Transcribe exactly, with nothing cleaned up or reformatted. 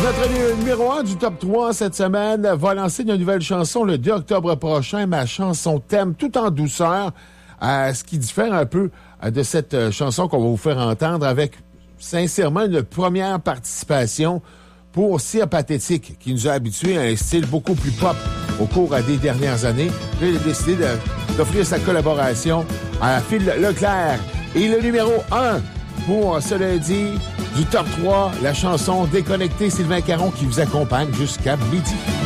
Notre numéro un du top trois cette semaine va lancer une nouvelle chanson le deux octobre prochain. Ma chanson thème, tout en douceur, euh, ce qui diffère un peu euh, de cette euh, chanson qu'on va vous faire entendre avec, sincèrement, une première participation pour Cire Pathétique, qui nous a habitués à un style beaucoup plus pop au cours euh, des dernières années. Là, il a décidé de, d'offrir sa collaboration à Phil Leclerc. Et le numéro un pour ce lundi du top trois, la chanson Déconnecté, Sylvain Caron qui vous accompagne jusqu'à midi.